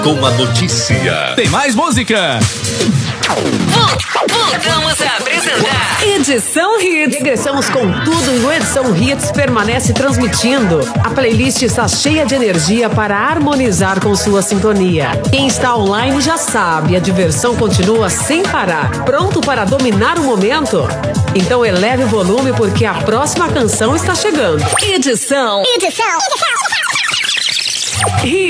com a notícia. Tem mais música. Voltamos a apresentar Edição Hits. Regressamos com tudo e o Edição Hits permanece transmitindo. A playlist está cheia de energia para harmonizar com sua sintonia. Quem está online já sabe, a diversão continua sem parar. Pronto para dominar o momento? Então eleve o volume porque a próxima canção está chegando. Edição Hits.